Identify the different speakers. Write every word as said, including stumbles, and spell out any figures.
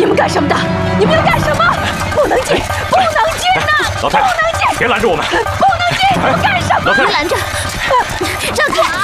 Speaker 1: 们干什么的？你们要干什么？不能进，不能进呐！
Speaker 2: 老太太，
Speaker 1: 不能进！
Speaker 2: 别拦着我们！
Speaker 1: 不能进！你们干什么？
Speaker 2: 老太太，
Speaker 3: 拦着，让开！